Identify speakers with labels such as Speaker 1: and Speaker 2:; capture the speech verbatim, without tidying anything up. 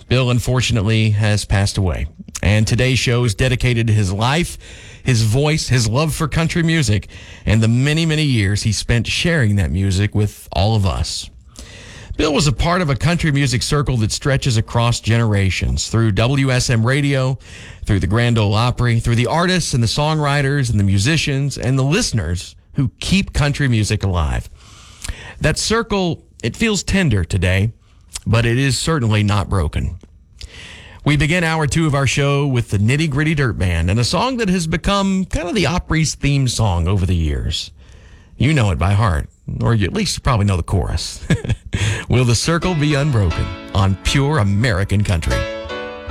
Speaker 1: Bill, unfortunately, has passed away. And today's show is dedicated to his life, his voice, his love for country music, and the many, many years he spent sharing that music with all of us. Bill was a part of a country music circle that stretches across generations, through W S M Radio, through the Grand Ole Opry, through the artists and the songwriters and the musicians and the listeners who keep country music alive. That circle, it feels tender today, but it is certainly not broken. We begin hour two of our show with the Nitty Gritty Dirt Band and a song that has become kind of the Opry's theme song over the years. You know it by heart, or you at least probably know the chorus. Will the Circle Be Unbroken on Pure American Country?